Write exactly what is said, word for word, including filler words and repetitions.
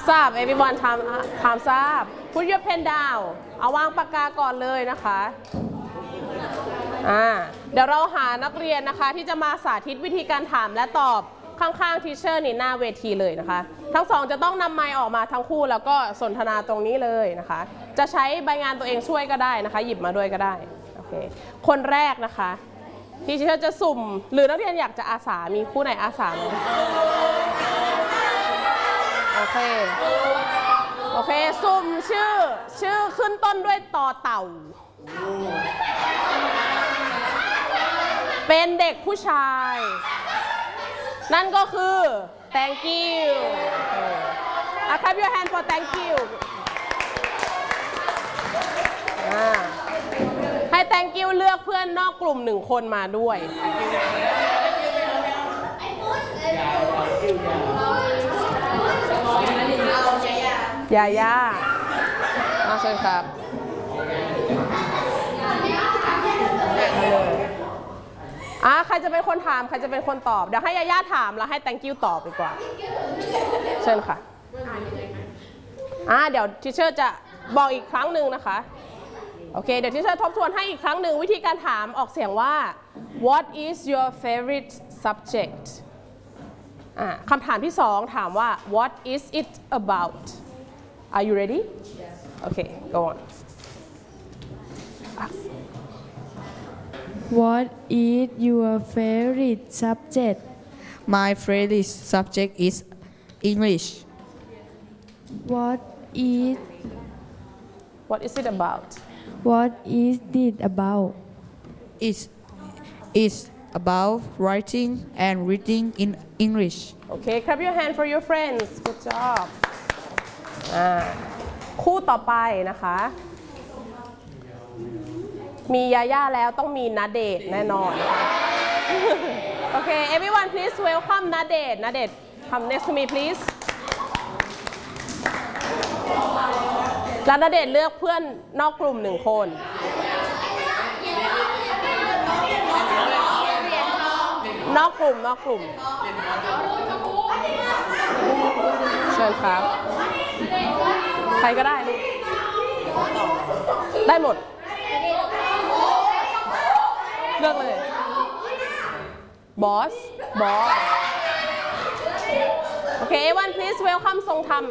ทราบ everyone time time ทราบ put your pen down เอาวางปากกาก่อนเลยนะคะอ่าเดี๋ยวเราหานักเรียนนะคะที่จะมาสาธิตวิธีการถามและตอบข้างๆทีเชอร์นี่หน้าเวทีเลยนะคะทั้งสองจะต้องนำไมค์ออกมาทั้งคู่แล้วก็สนทนาตรงนี้เลยนะคะจะใช้ใบงานตัวเองช่วยก็ได้นะคะหยิบมาด้วยก็ได้โอเคคนแรกนะคะทีเชอร์จะสุ่มหรือนักเรียนอยากจะอาสามีคู่ไหนอาสาไหมโอเคโอเคสุ่มชื่อชื่อขึ้นต้นด้วยต่อเต่าเป็นเด็กผู้ชายนั่นก็คือ thank you อ่ะ clap your hand for thank you ให้ thank you เลือกเพื่อนนอกกลุ่มหนึ่งคนมาด้วยยาย่ามาเชิญครับอ่ะใครจะเป็นคนถามใครจะเป็นคนตอบเดี๋ยวให้ยาย่าถามแล้วให้ thank you ตอบดีกว่าเชิญค่ะอ่ะเดี๋ยวทิเชอร์จะบอกอีกครั้งหนึ่งนะคะโอเคเดี๋ยวทิเชอร์ทบทวนให้อีกครั้งหนึ่งวิธีการถามออกเสียงว่า what is your favorite subject อ่ะคำถามที่สองถามว่า what is it about are you ready yes okay go on What is your favorite subject? My favorite subject is English. What is What is it about? What is it about? It's, it's about writing and reading in English. Okay, clap your hand for your friends. Good job. อ่าคู่ต่อไปนะคะมียาย่าแล้วต้องมีณเดชน์แน่นอนนะคะโอเค everyone please welcome ณเดชน์ณเดชน์ come next to me please แล้วณเดชน์เลือกเพื่อนนอกกลุ่มหนึ่งคนนอกกลุ่มนอกกลุ่มเชิญครับใครก็ได้ลูกได้หมดเลือกเลยบอสบอสโอเค everyone please welcome ทรงธรรม